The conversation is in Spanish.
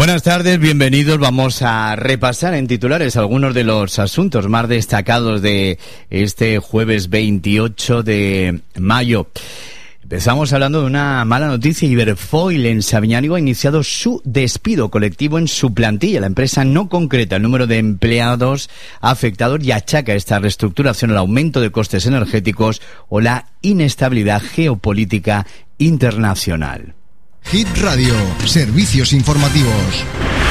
Buenas tardes, bienvenidos. Vamos a repasar en titulares algunos de los asuntos más destacados de este jueves 28 de mayo. Empezamos hablando de una mala noticia. Iberfoil en Sabiñánigo ha iniciado su despido colectivo en su plantilla. La empresa no concreta el número de empleados afectados y achaca esta reestructuración al aumento de costes energéticos o la inestabilidad geopolítica internacional. Hit Radio, servicios informativos.